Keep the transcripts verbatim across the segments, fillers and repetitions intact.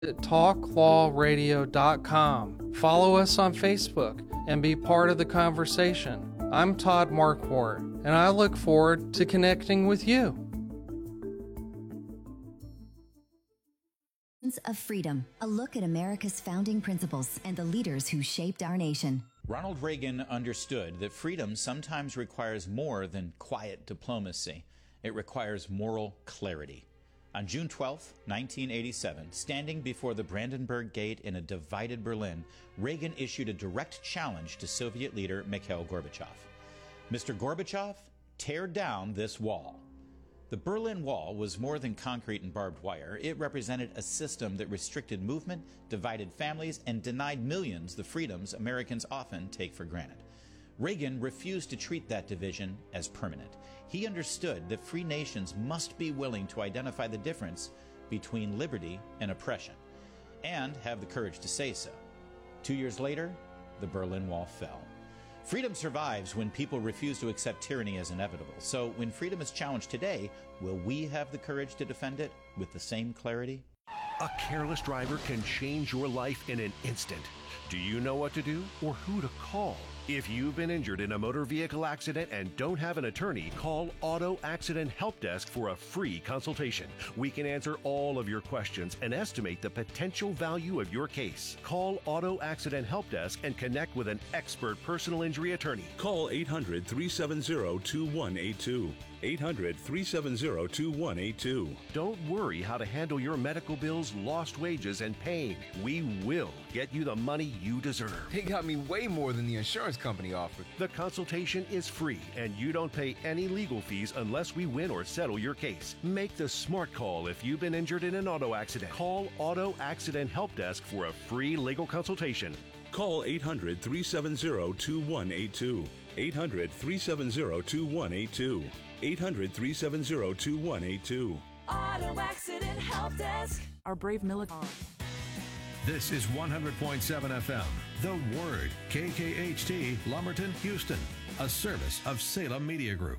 at talk law radio dot com. Follow us on Facebook and be part of the conversation. I'm Todd Marquardt, and I look forward to connecting with you. Of Freedom, a look at America's founding principles and the leaders who shaped our nation. Ronald Reagan understood that freedom sometimes requires more than quiet diplomacy. It requires moral clarity. On June twelfth, nineteen eighty-seven, standing before the Brandenburg Gate in a divided Berlin, Reagan issued a direct challenge to Soviet leader Mikhail Gorbachev. Mister Gorbachev, tear down this wall. The Berlin Wall was more than concrete and barbed wire. It represented a system that restricted movement, divided families, and denied millions the freedoms Americans often take for granted. Reagan refused to treat that division as permanent. He understood that free nations must be willing to identify the difference between liberty and oppression, and have the courage to say so. Two years later, the Berlin Wall fell. Freedom survives when people refuse to accept tyranny as inevitable. So when freedom is challenged today, will we have the courage to defend it with the same clarity? A careless driver can change your life in an instant. Do you know what to do or who to call? If you've been injured in a motor vehicle accident and don't have an attorney, call Auto Accident Help Desk for a free consultation. We can answer all of your questions and estimate the potential value of your case. Call Auto Accident Help Desk and connect with an expert personal injury attorney. Call eight hundred, three seven zero, two one eight two. eight hundred, three seven zero, two one eight two. Don't worry how to handle your medical bills, lost wages, and pain. We will get you the money you deserve. They got me way more than the insurance company offered. The consultation is free, and you don't pay any legal fees unless we win or settle your case. Make the smart call if you've been injured in an auto accident. Call Auto Accident Help Desk for a free legal consultation. Call eight hundred, three seven zero, two one eight two. eight hundred, three seven zero, two one eight two. eight hundred, three seven zero, two one eight two. Auto Accident Help Desk. Our brave military. This is one hundred point seven F M, The Word, K K H T, Lumberton, Houston, a service of Salem Media Group.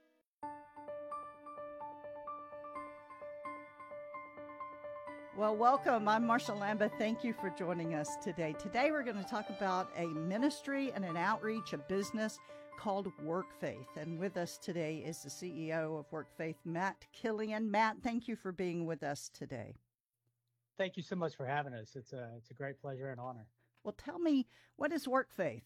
Well, welcome. I'm Marsha Lambeth. Thank you for joining us today. Today we're going to talk about a ministry and an outreach, a business called WorkFaith. And with us today is the C E O of WorkFaith, Matt Killian. Matt, thank you for being with us today. Thank you so much for having us. It's a, it's a great pleasure and honor. Well, tell me, what is WorkFaith?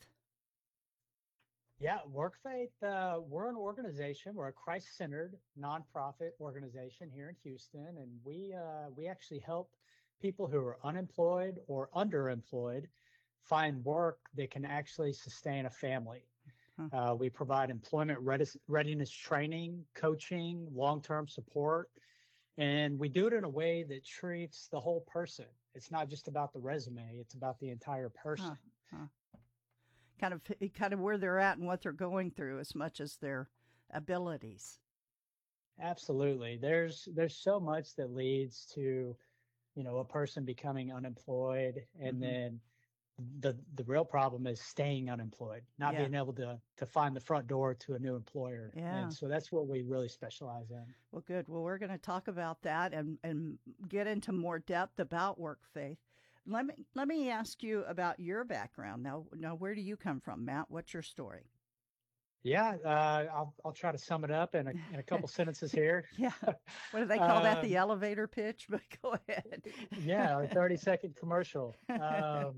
Yeah, WorkFaith, uh, we're an organization. We're a Christ-centered nonprofit organization here in Houston, and we uh, we actually help people who are unemployed or underemployed find work that can actually sustain a family. Huh. Uh, we provide employment readiness training, coaching, long-term support, and we do it in a way that treats the whole person. It's not just about the resume; it's about the entire person. Huh. Huh. Kind of, kind of where they're at and what they're going through, as much as their abilities. Absolutely. There's there's so much that leads to, you know, a person becoming unemployed, and mm-hmm. then the the real problem is staying unemployed, not yeah. being able to to find the front door to a new employer. Yeah. And so that's what we really specialize in. Well, good. Well, we're going to talk about that and and get into more depth about WorkFaith. Let me let me ask you about your background. Now, now, where do you come from, Matt? What's your story? Yeah, uh, I'll I'll try to sum it up in a in a couple sentences here. Yeah, what do they call um, that? The elevator pitch. But go ahead. Yeah, a thirty second commercial. Um,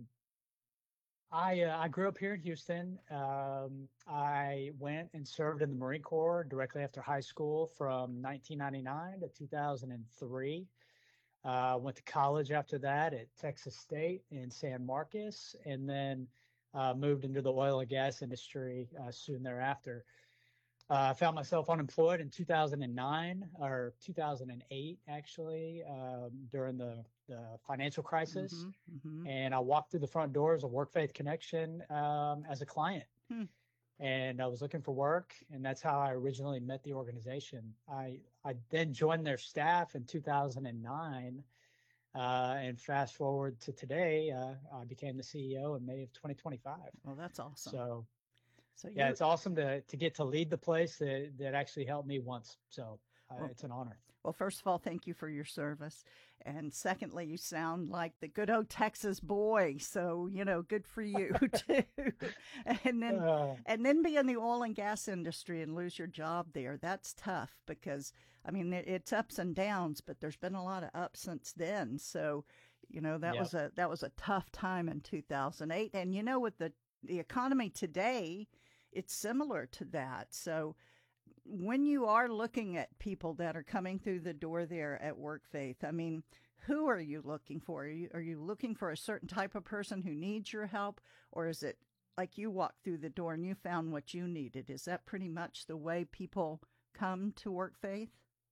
I uh, I grew up here in Houston. Um, I went and served in the Marine Corps directly after high school from nineteen ninety-nine to two thousand three. Uh, went to college after that at Texas State in San Marcos, and then uh, moved into the oil and gas industry uh, soon thereafter. I uh, found myself unemployed in two thousand nine or two thousand eight, actually, um, during the, the financial crisis. Mm-hmm, mm-hmm. And I walked through the front doors of WorkFaith Connection um, as a client. Hmm. And I was looking for work, and that's how I originally met the organization. I, I then joined their staff in two thousand nine, uh, and fast forward to today, uh, I became the C E O in May of twenty twenty-five. Well, that's awesome. So, so yeah, it's awesome to to get to lead the place that, that actually helped me once. So, uh, Well, it's an honor. Well, first of all, thank you for your service. And secondly, you sound like the good old Texas boy. So, you know, good for you too. and then Uh, and then be in the oil and gas industry and lose your job there. That's tough because, I mean, it, it's ups and downs, but there's been a lot of ups since then. So, you know, that Yep. was a that was a tough time in two thousand eight. And, you know, with the, the economy today, it's similar to that. So, when you are looking at people that are coming through the door there at WorkFaith, I mean, who are you looking for? Are you, are you looking for a certain type of person who needs your help? Or is it like you walked through the door and you found what you needed? Is that pretty much the way people come to WorkFaith?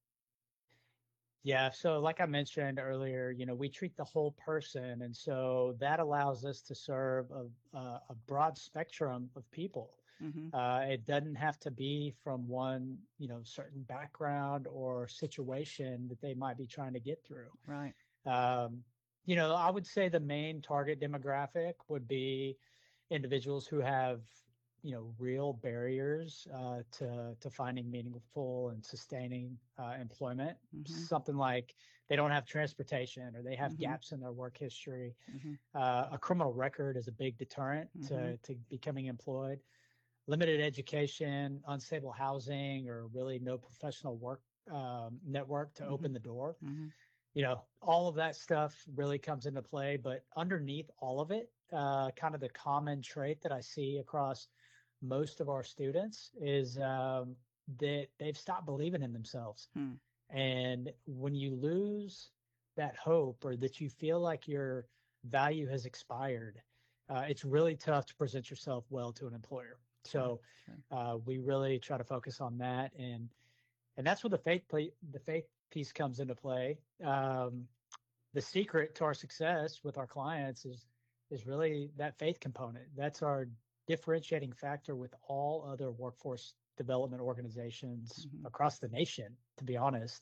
Yeah. So like I mentioned earlier, you know, we treat the whole person. And so that allows us to serve a, a, a broad spectrum of people. Mm-hmm. Uh, it doesn't have to be from one, you know, certain background or situation that they might be trying to get through. Right. Um, you know, I would say the main target demographic would be individuals who have, you know, real barriers uh, to to finding meaningful and sustaining uh, employment. Mm-hmm. Something like they don't have transportation or they have Mhm. gaps in their work history. Mm-hmm. Uh, a criminal record is a big deterrent to Mhm. to becoming employed. Limited education, unstable housing, or really no professional work um, network to Mhm. open the door. Mm-hmm. You know, all of that stuff really comes into play. But underneath all of it, uh, kind of the common trait that I see across most of our students is um, that they've stopped believing in themselves. Hmm. And when you lose that hope or that you feel like your value has expired, uh, it's really tough to present yourself well to an employer. So Sure. uh, we really try to focus on that, and and that's where the faith play, the faith piece comes into play. Um, the secret to our success with our clients is is really that faith component. That's our differentiating factor with all other workforce development organizations Mhm. across the nation. To be honest,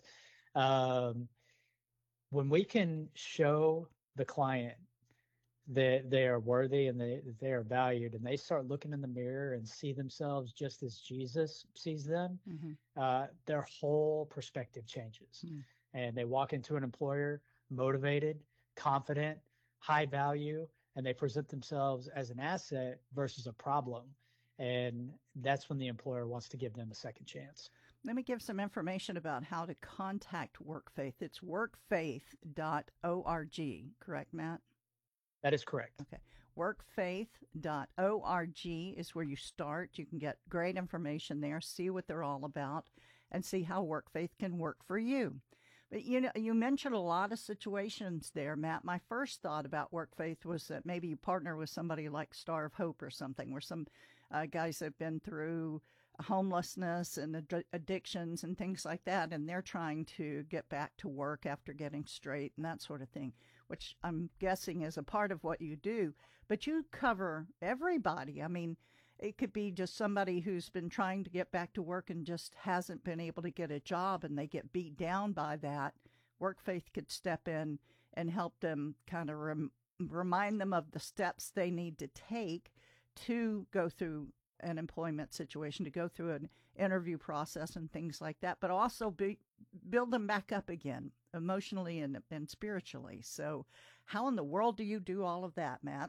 um, when we can show the client that they are worthy and they, they are valued, and they start looking in the mirror and see themselves just as Jesus sees them, Mhm. uh, their whole perspective changes. Mm. And they walk into an employer motivated, confident, high value, and they present themselves as an asset versus a problem. And that's when the employer wants to give them a second chance. Let me give some information about how to contact WorkFaith. It's workfaith dot org, correct, Matt? That is correct. Okay. workfaith dot org is where you start. You can get great information there, see what they're all about, and see how WorkFaith can work for you. But you know, you mentioned a lot of situations there, Matt. My first thought about WorkFaith was that maybe you partner with somebody like Star of Hope or something, where some uh, guys have been through homelessness and ad- addictions and things like that, and they're trying to get back to work after getting straight and that sort of thing, which I'm guessing is a part of what you do. But you cover everybody. I mean, it could be just somebody who's been trying to get back to work and just hasn't been able to get a job, and they get beat down by that. WorkFaith could step in and help them kind of rem- remind them of the steps they need to take to go through an employment situation, to go through an interview process and things like that, but also be, build them back up again emotionally and, and spiritually. So how in the world do you do all of that, Matt?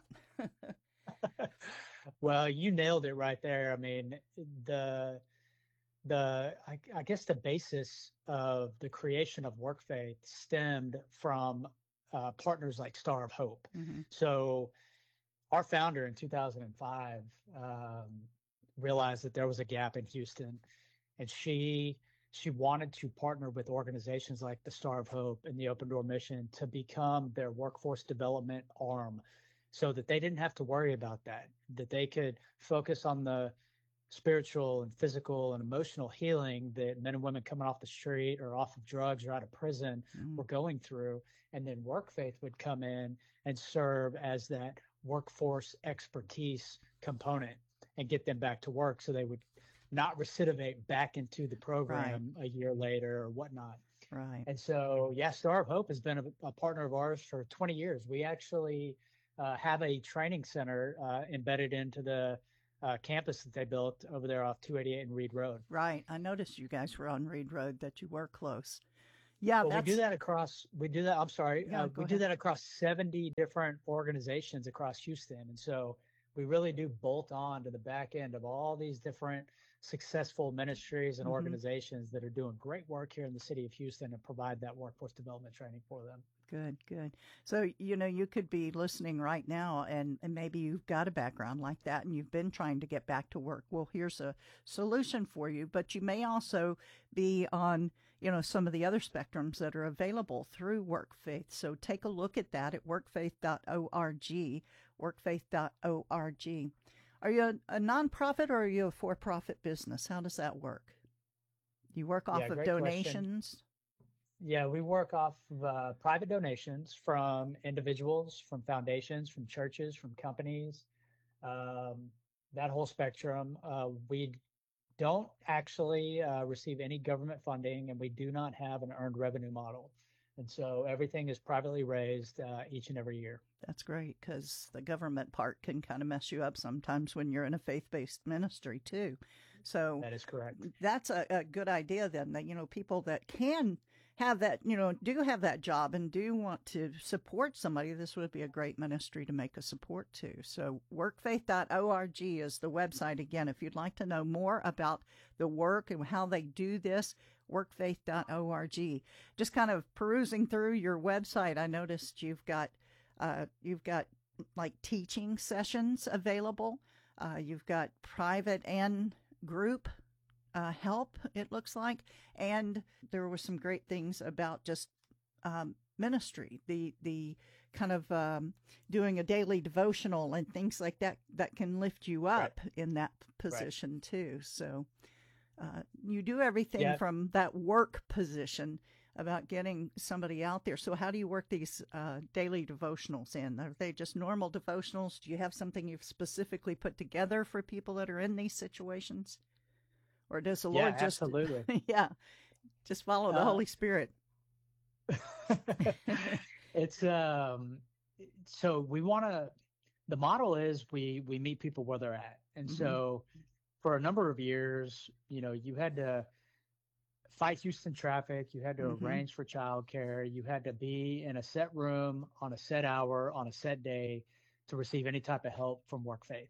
Well, you nailed it right there. I mean, the the I, I guess the basis of the creation of WorkFaith stemmed from uh, partners like Star of Hope. Mm-hmm. So our founder in two thousand five um, realized that there was a gap in Houston, and she she wanted to partner with organizations like the Star of Hope and the Open Door Mission to become their workforce development arm, so that they didn't have to worry about that, that they could focus on the spiritual and physical and emotional healing that men and women coming off the street or off of drugs or out of prison Mm-hmm. were going through. And then WorkFaith would come in and serve as that workforce expertise component and get them back to work, so they would not recidivate back into the program right. a year later or whatnot. Right. And so, yeah, Star of Hope has been a, a partner of ours for twenty years. We actually uh, have a training center uh, embedded into the uh, campus that they built over there off two eighty-eight and Reed Road. Right. I noticed you guys were on Reed Road, that you were close. Yeah, well, that's... we do that across. We do that. I'm sorry. Yeah, uh, go we ahead. do that across seventy different organizations across Houston, and so we really do bolt on to the back end of all these different successful ministries and Mhm. organizations that are doing great work here in the city of Houston and provide that workforce development training for them. Good, good. So, you know, you could be listening right now and, and maybe you've got a background like that and you've been trying to get back to work. Well, here's a solution for you, but you may also be on, you know, some of the other spectrums that are available through WorkFaith. So take a look at that at workfaith dot org, workfaith dot org. Are you a, a nonprofit or are you a for-profit business? How does that work? You work off Yeah, of great donations? question. Yeah, we work off of uh, private donations from individuals, from foundations, from churches, from companies, um, that whole spectrum. Uh, we don't actually uh, receive any government funding, and we do not have an earned revenue model. And so everything is privately raised uh, each and every year. That's great, because the government part can kind of mess you up sometimes when you're in a faith-based ministry too. So that is correct. That's a, a good idea then, that, you know, people that can have that, you know, do have that job and do want to support somebody, this would be a great ministry to make a support to. So workfaith dot org is the website. Again, if you'd like to know more about the work and how they do this, workfaith dot org. Just kind of perusing through your website, I noticed you've got uh, you've got like teaching sessions available. Uh, you've got private and group uh, help, it looks like. And there were some great things about just um, ministry, the the kind of um, doing a daily devotional and things like that that can lift you up right. in that position right. too. So uh, you do everything yeah. from that work position about getting somebody out there. So how do you work these uh, daily devotionals in? Are they just normal devotionals? Do you have something you've specifically put together for people that are in these situations? Or does the yeah, Lord just, absolutely. yeah, just follow the uh, Holy Spirit? It's, um, so we want to, the model is we, we meet people where they're at. And mm-hmm. so for a number of years, you know, you had to fight Houston traffic. You had to mm-hmm. arrange for childcare. You had to be in a set room on a set hour on a set day to receive any type of help from WorkFaith.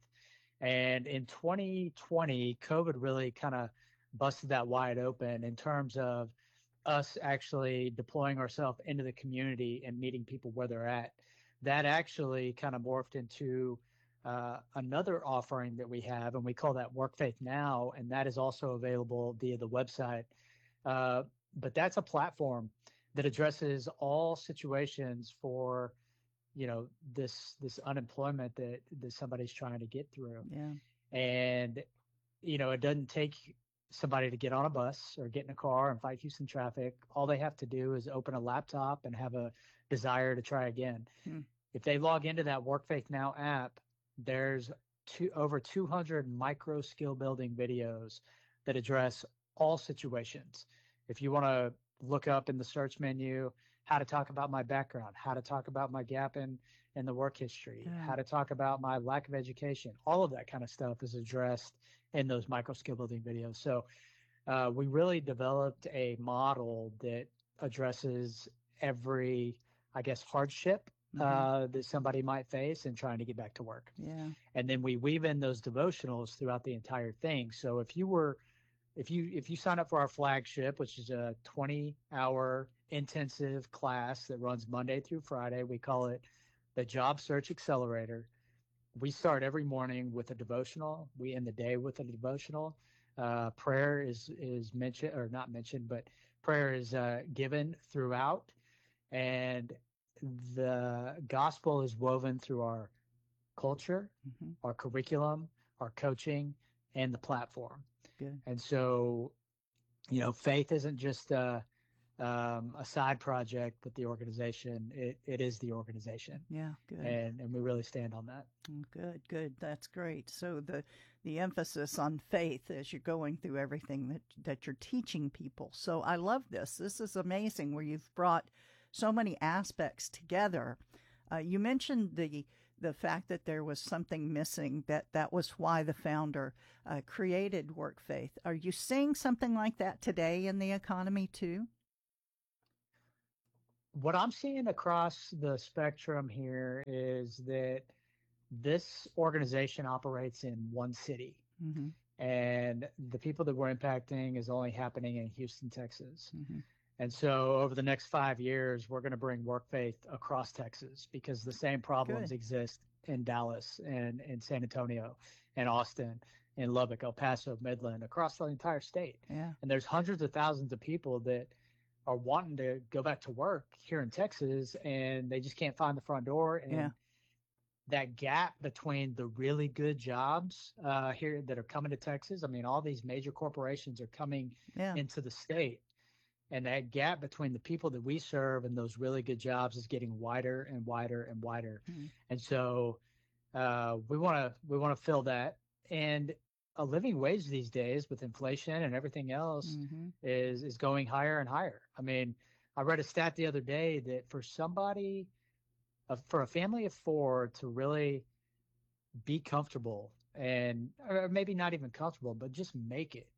And in twenty twenty, COVID really kind of busted that wide open in terms of us actually deploying ourselves into the community and meeting people where they're at. That actually kind of morphed into uh, another offering that we have, and we call that WorkFaith Now, and that is also available via the website. Uh, but that's a platform that addresses all situations for, you know, this, this unemployment that, that somebody's trying to get through. Yeah. And, you know, it doesn't take somebody to get on a bus or get in a car and fight Houston traffic. All they have to do is open a laptop and have a desire to try again. Hmm. If they log into that WorkFaith Now app, there's two, over two hundred micro skill building videos that address all situations. If you want to look up in the search menu, how to talk about my background, how to talk about my gap in, in the work history, yeah. how to talk about my lack of education, all of that kind of stuff is addressed in those micro skill building videos. So uh, we really developed a model that addresses every, I guess, hardship mm-hmm. uh, that somebody might face in trying to get back to work. Yeah. And then we weave in those devotionals throughout the entire thing. So if you were If you if you sign up for our flagship, which is a twenty hour intensive class that runs Monday through Friday, we call it the Job Search Accelerator. We start every morning with a devotional. We end the day with a devotional. Uh, prayer is is mentioned or not mentioned, but prayer is uh, given throughout, and the gospel is woven through our culture, mm-hmm. our curriculum, our coaching, and the platform. Good. And so, you know, faith isn't just a, um, a side project with the organization. It, it is the organization. Yeah, good. And and we really stand on that. Good, good. That's great. So the the emphasis on faith as you're going through everything that that you're teaching people. So I love this. This is amazing where you've brought so many aspects together. Uh, you mentioned the the fact that there was something missing, that that was why the founder uh, created WorkFaith. Are you seeing something like that today in the economy too? What I'm seeing across the spectrum here is that this organization operates in one city. Mm-hmm. And the people that we're impacting is only happening in Houston, Texas. Mm-hmm. And so over the next five years, we're going to bring WorkFaith across Texas because the same problems Good. exist in Dallas and in San Antonio and Austin and Lubbock, El Paso, Midland, across the entire state. Yeah. And there's hundreds of thousands of people that are wanting to go back to work here in Texas, and they just can't find the front door. And Yeah. that gap between the really good jobs uh, here that are coming to Texas, I mean, all these major corporations are coming Yeah. into the state. And that gap between the people that we serve and those really good jobs is getting wider and wider and wider. Mhm. And so uh, we want to we want to fill that. And a living wage these days with inflation and everything else Mm-hmm. is is going higher and higher. I mean, I read a stat the other day that for somebody, uh, for a family of four to really be comfortable and or maybe not even comfortable, but just make it,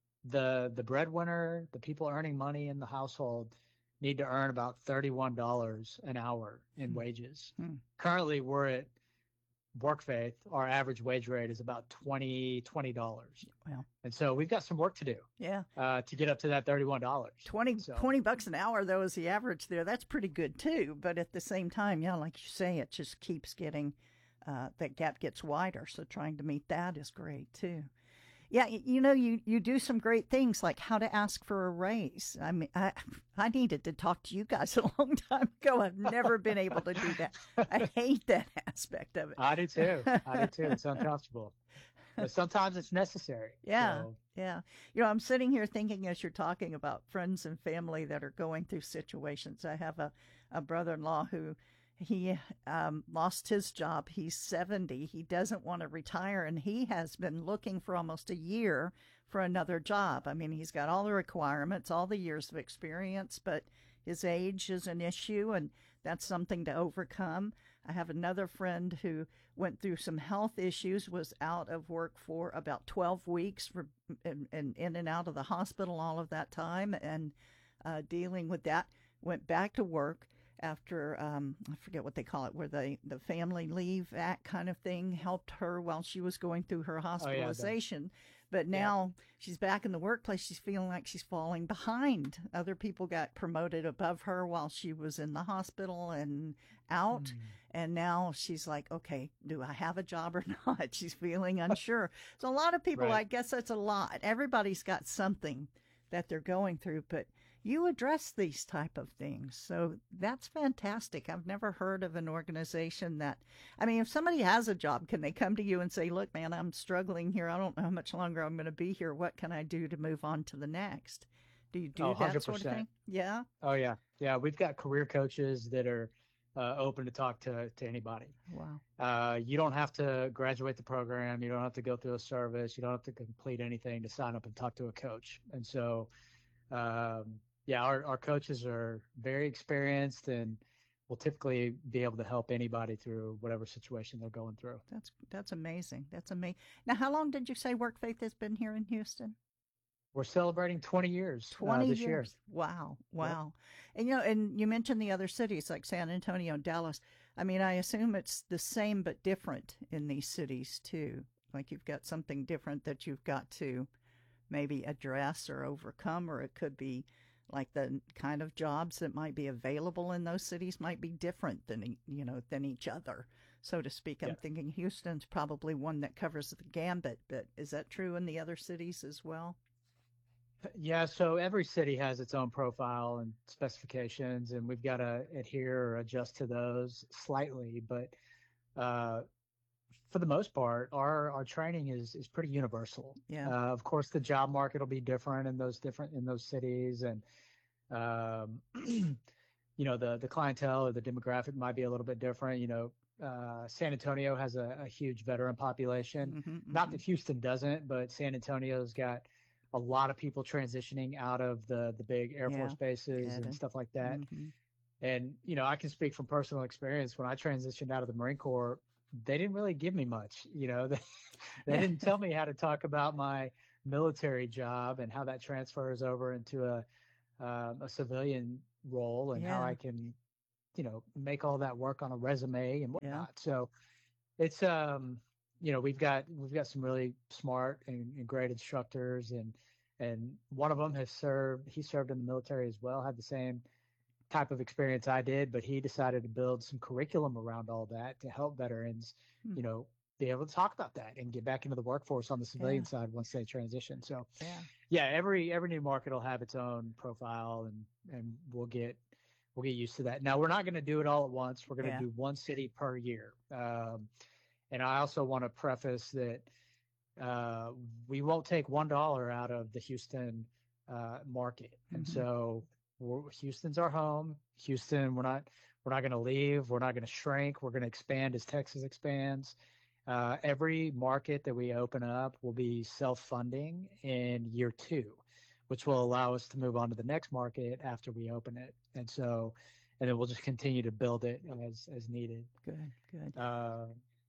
the the breadwinner, the people earning money in the household need to earn about thirty-one dollars an hour in Hmm. wages. Hmm. Currently, we're at WorkFaith. Our average wage rate is about twenty dollars. Wow. And so we've got some work to do Yeah. uh, to get up to that thirty-one dollars. twenty, So- twenty bucks an hour, though, is the average there. That's pretty good, too. But at the same time, yeah, like you say, it just keeps getting, uh, that gap gets wider. So trying to meet that is great, too. Yeah, y- you know, you, you do some great things like how to ask for a raise. I mean, I, I needed to talk to you guys a long time ago. I've never been able to do that. I hate that aspect of it. I do too. I do too. It's uncomfortable. But sometimes it's necessary. Yeah, So, yeah. You know, I'm sitting here thinking as you're talking about friends and family that are going through situations. I have a, a brother-in-law who he um, lost his job. He's seventy. He doesn't want to retire, and he has been looking for almost a year for another job. I mean, he's got all the requirements, all the years of experience, but his age is an issue, and that's something to overcome. I have another friend who went through some health issues, was out of work for about twelve weeks for, and, and in and out of the hospital all of that time, and uh, dealing with that, went back to work after, um, I forget what they call it, where the, the Family Leave Act kind of thing helped her while she was going through her Oh, yeah, the- hospitalization. But now she's back in the workplace. She's feeling like she's falling behind. Other people got promoted above her while she was in the hospital and out. Mm. And now she's like, okay, do I have a job or not? She's feeling unsure. So a lot of people, Right. I guess that's a lot. Everybody's got something that they're going through, but you address these type of things. So that's fantastic. I've never heard of an organization that, I mean, if somebody has a job, can they come to you and say, look, man, I'm struggling here. I don't know how much longer I'm going to be here. What can I do to move on to the next? Do you do Oh, that sort of one hundred percent. thing? Yeah. Oh yeah, yeah. We've got career coaches that are uh, open to talk to to anybody. Wow. Uh, you don't have to graduate the program. You don't have to go through a service. You don't have to complete anything to sign up and talk to a coach. And so, um, yeah, our, our coaches are very experienced and will typically be able to help anybody through whatever situation they're going through. That's that's amazing. That's amazing. Now, how long did you say WorkFaith has been here in Houston? We're celebrating twenty years uh, twenty this years. year. Wow. Wow. And you know, and you mentioned the other cities like San Antonio and Dallas. I mean, I assume it's the same but different in these cities too. Like you've got something different that you've got to maybe address or overcome, or it could be like the kind of jobs that might be available in those cities might be different than, e- you know, than each other, so to speak. I'm Yeah. thinking Houston's probably one that covers the gambit, but is that true in the other cities as well? Yeah, so every city has its own profile and specifications, and we've got to adhere or adjust to those slightly. But uh, for the most part, our, our training is is pretty universal. Yeah. Uh, of course, the job market will be different in those different in those cities, and um, you know the the clientele or the demographic might be a little bit different. You know, uh, San Antonio has a, a huge veteran population. Mhm, Not mhm. that Houston doesn't, but San Antonio's got a lot of people transitioning out of the the big Air Yeah, Force bases get and it. stuff like that. Mhm. And, you know, I can speak from personal experience. When I transitioned out of the Marine Corps, they didn't really give me much. You know, they, they didn't tell me how to talk about my military job and how that transfers over into a, um, a civilian role, and how Yeah. I can, you know, make all that work on a resume and Yeah. whatnot. So it's, um, you know, we've got, we've got some really smart and, and great instructors, and, and one of them has served, he served in the military as well, had the same type of experience I did, but he decided to build some curriculum around all that to help veterans, Hmm. you know, be able to talk about that and get back into the workforce on the civilian Yeah. side once they transition. So Yeah. yeah, every every new market will have its own profile, and and we'll get we'll get used to that. Now, we're not going to do it all at once. We're going to Yeah. do one city per year. Um, and I also want to preface that uh, we won't take one dollar out of the Houston uh, market. And Mhm. so we're, Houston's our home. Houston, we're not we're not going to leave. We're not going to shrink. We're going to expand as Texas expands. Uh, every market that we open up will be self-funding in year two, which will allow us to move on to the next market after we open it. And so, and then we'll just continue to build it as as needed. Good, good. Uh,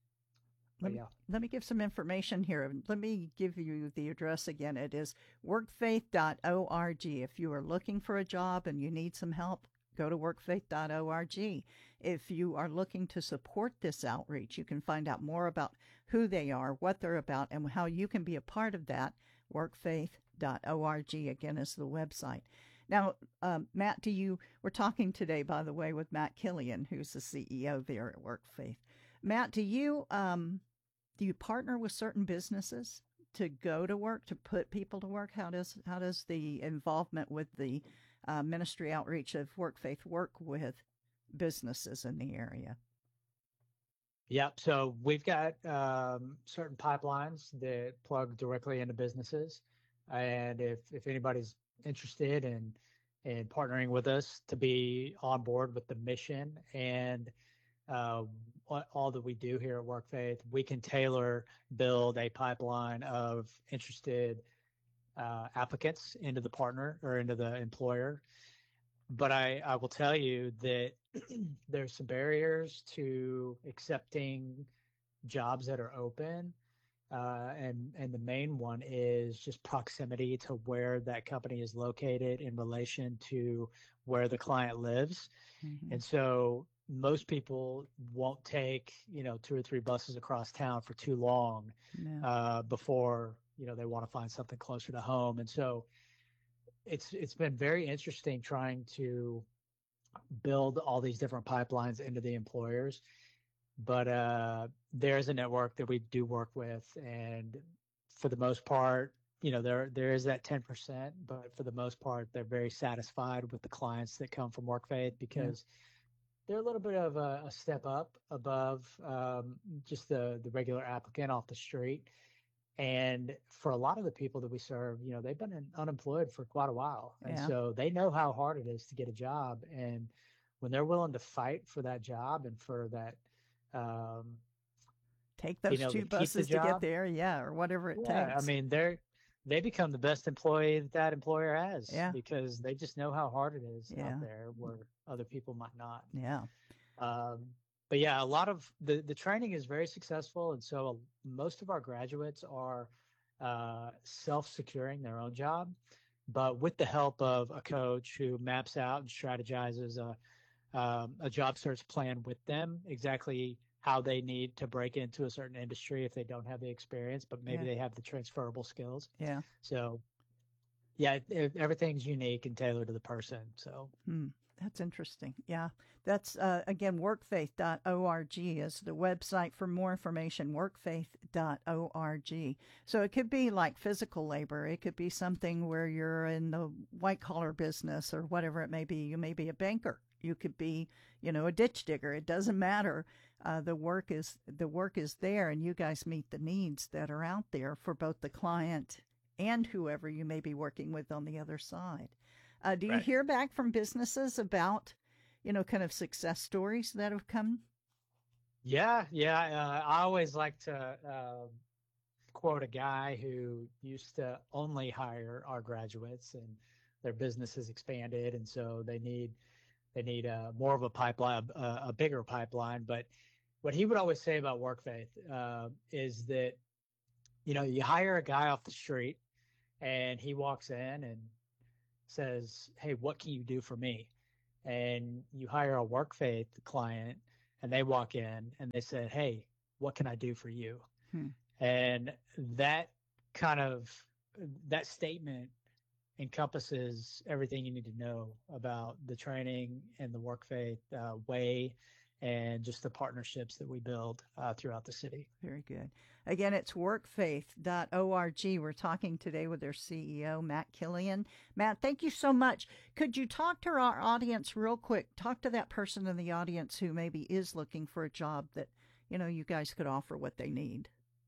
Let but me, yeah. let me give some information here. Let me give you the address again. It is workfaith dot org. If you are looking for a job and you need some help, go to workfaith dot org. If you are looking to support this outreach, you can find out more about who they are, what they're about, and how you can be a part of that. workfaith dot org, again, is the website. Now, um, Matt, do you, we're talking today, by the way, with Matt Killian, who's the C E O there at WorkFaith. Matt, do you, um, do you partner with certain businesses to go to work, to put people to work? How does how does the involvement with the uh, ministry outreach of WorkFaith work with businesses in the area? Yep. So we've got um, certain pipelines that plug directly into businesses, and if if anybody's interested in in partnering with us to be on board with the mission and uh, what, all that we do here at WorkFaith, we can tailor build a pipeline of interested uh, applicants into the partner or into the employer. But I, I will tell you that there's some barriers to accepting jobs that are open. Uh, and, and the main one is just proximity to where that company is located in relation to where the client lives. Mm-hmm. And so most people won't take, you know, two or three buses across town for too long No. uh, before, you know, they want to find something closer to home. And so it's it's been very interesting trying to build all these different pipelines into the employers. But uh, there's a network that we do work with, and for the most part, you know, there there is that ten percent, but for the most part, they're very satisfied with the clients that come from WorkFaith because yeah. they're a little bit of a, a step up above um, just the the regular applicant off the street. And for a lot of the people that we serve, you know, they've been in, unemployed for quite a while. And Yeah. so they know how hard it is to get a job. And when they're willing to fight for that job and for that, um, take those you know, two to keep the buses to job, get there, yeah, or whatever it yeah, takes. I mean, they're, they become the best employee that that employer has Yeah. because they just know how hard it is Yeah. out there where other people might not. Yeah. Um, but yeah, a lot of the, the training is very successful. And so most of our graduates are uh, self-securing their own job, but with the help of a coach who maps out and strategizes a, um, a job search plan with them, exactly how they need to break into a certain industry if they don't have the experience, but maybe Yeah. they have the transferable skills. Yeah. So yeah, it, it, everything's unique and tailored to the person. So Hmm. That's interesting. Yeah. That's, uh, again, workfaith dot org is the website for more information, workfaith dot org. So it could be like physical labor. It could be something where you're in the white collar business or whatever it may be. You may be a banker. You could be, you know, a ditch digger. It doesn't matter. Uh, the work is, the work is there, and you guys meet the needs that are out there for both the client and whoever you may be working with on the other side. Uh, do you Right. hear back from businesses about, you know, kind of success stories that have come? yeah, yeah. Uh, I always like to uh, quote a guy who used to only hire our graduates, and their business has expanded, and so they need they need uh, more of a pipeline, a, a bigger pipeline. But what he would always say about WorkFaith uh, is that, you know, you hire a guy off the street and he walks in and says, hey, what can you do for me? And you hire a WorkFaith client and they walk in and they said, hey, what can I do for you? Hmm. And that kind of, that statement encompasses everything you need to know about the training and the WorkFaith uh, way and just the partnerships that we build uh, throughout the city. Very good. Again, it's work faith dot org. We're talking today with their C E O, Matt Killian. Matt, thank you so much. Could you talk to our audience real quick? Talk to that person in the audience who maybe is looking for a job that, you know, you guys could offer what they need.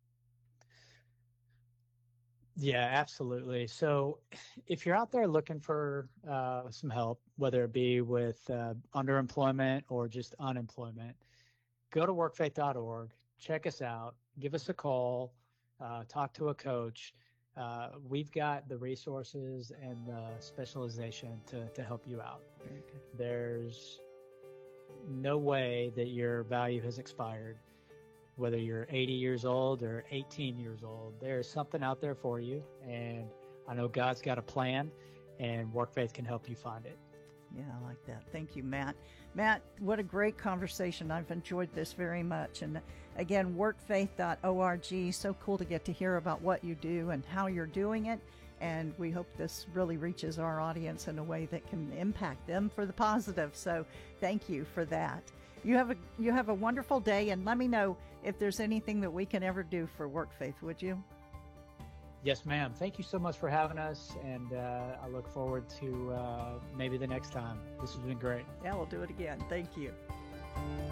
Yeah, absolutely. So if you're out there looking for uh, some help, whether it be with uh, underemployment or just unemployment, go to work faith dot org, check us out, give us a call, uh, talk to a coach. Uh, we've got the resources and the specialization to, to help you out. There's no way that your value has expired. Whether you're eighty years old or eighteen years old, there's something out there for you. And I know God's got a plan, and WorkFaith can help you find it. Yeah, I like that. Thank you, Matt. Matt, what a great conversation. I've enjoyed this very much. And again, work faith dot org. So cool to get to hear about what you do and how you're doing it. And we hope this really reaches our audience in a way that can impact them for the positive. So thank you for that. You have a you have a wonderful day, and let me know if there's anything that we can ever do for WorkFaith, would you? Yes, ma'am. Thank you so much for having us, and uh, I look forward to uh, maybe the next time. This has been great. Yeah, we'll do it again. Thank you.